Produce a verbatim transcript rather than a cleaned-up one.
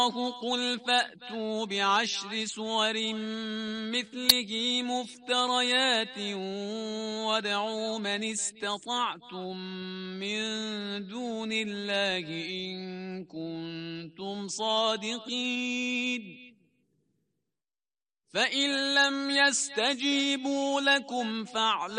قل فأتوا بعشر سور مثله مفتريات وادعوا من استطعتم من دون الله إن كنتم صادقين فإن لم يستجيبوا لكم فاعلموا